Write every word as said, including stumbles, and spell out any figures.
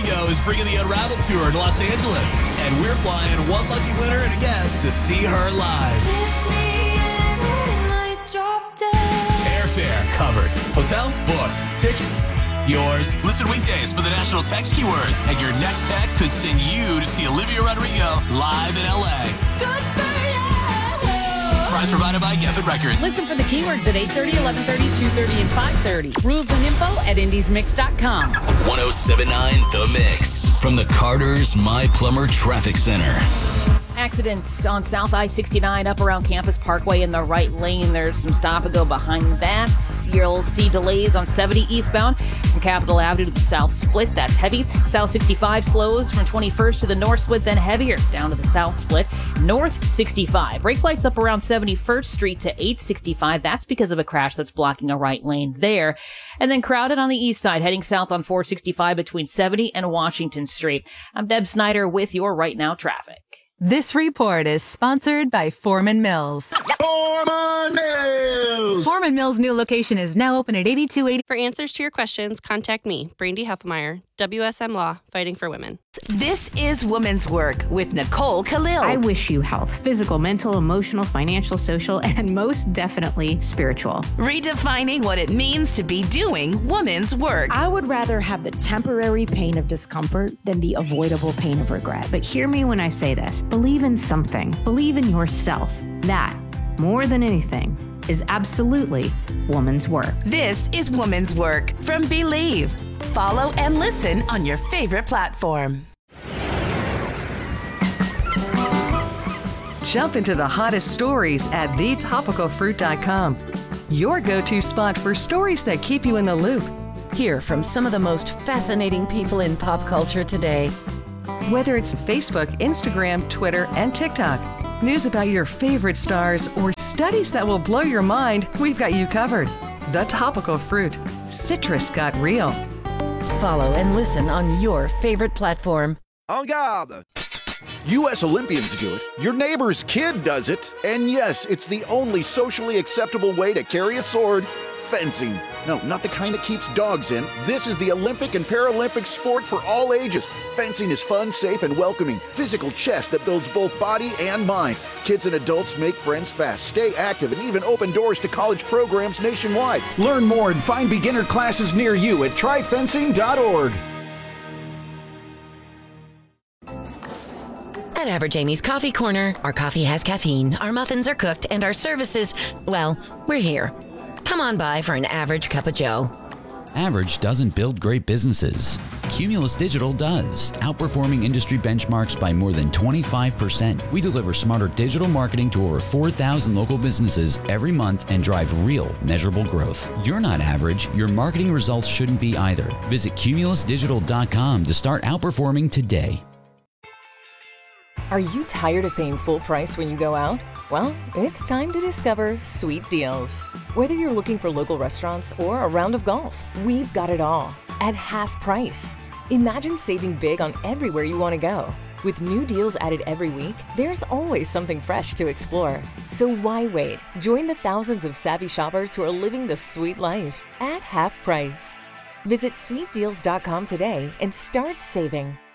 Radio is bringing the Unravel Tour to Los Angeles. And we're flying one lucky winner and a guest to see her live. Airfare covered. Hotel booked. Tickets yours. Listen weekdays for the national text keywords, and your next text could send you to see Olivia Rodrigo live in L A. Good for you. Prize provided by Geffen Records. Listen for the keywords at eight thirty, eleven thirty, two thirty, and five thirty. Rules and info at indies mix dot com. one oh seven point nine The Mix from the Carter's My Plumber Traffic Center. Accidents on South I sixty-nine up around Campus Parkway in the right lane. There's some stop and go behind that. You'll see delays on seventy eastbound from Capitol Avenue to the South Split. That's heavy. South sixty-five slows from twenty-first to the North Split, then heavier down to the South Split. North sixty-five. Brake lights up around seventy-first Street to eight sixty-five. That's because of a crash that's blocking a right lane there. And then crowded on the east side, heading south on four sixty-five between seventy and Washington Street. I'm Deb Snyder with your Right Now traffic. This report is sponsored by Foreman Mills. Foreman Mills! Foreman Mills' new location is now open at eighty-two eighty. For answers to your questions, contact me, Brandy Huffmeyer, W S M Law, Fighting for Women. This is Women's Work with Nicole Khalil. I wish you health, physical, mental, emotional, financial, social, and most definitely spiritual. Redefining what it means to be doing women's work. I would rather have the temporary pain of discomfort than the avoidable pain of regret. But hear me when I say this. Believe in something. Believe in yourself. That, more than anything, is absolutely woman's work. This is Women's Work from Believe. Follow and listen on your favorite platform. Jump into the hottest stories at the topical fruit dot com. Your go-to spot for stories that keep you in the loop. Hear from some of the most fascinating people in pop culture today. Whether it's Facebook, Instagram, Twitter, and TikTok, news about your favorite stars, or studies that will blow your mind, we've got you covered. The Topical Fruit. Citrus got real. Follow and listen on your favorite platform. En garde! U S Olympians do it. Your neighbor's kid does it. And yes, it's the only socially acceptable way to carry a sword. Fencing. No, not the kind that keeps dogs in. This is the Olympic and Paralympic sport for all ages. Fencing is fun, safe, and welcoming. Physical chess that builds both body and mind. Kids and adults make friends fast, stay active, and even open doors to college programs nationwide. Learn more and find beginner classes near you at try fencing dot org. At Average Amy's Coffee Corner, our coffee has caffeine, our muffins are cooked, and our services, well, we're here. Come on by for an average cup of joe. Average doesn't build great businesses. Cumulus Digital does, outperforming industry benchmarks by more than twenty-five percent. We deliver smarter digital marketing to over four thousand local businesses every month and drive real, measurable growth. You're not average. Your marketing results shouldn't be either. Visit cumulus digital dot com to start outperforming today. Are you tired of paying full price when you go out? Well, it's time to discover Sweet Deals. Whether you're looking for local restaurants or a round of golf, we've got it all at half price. Imagine saving big on everywhere you want to go. With new deals added every week, there's always something fresh to explore. So why wait? Join the thousands of savvy shoppers who are living the sweet life at half price. Visit sweet deals dot com today and start saving.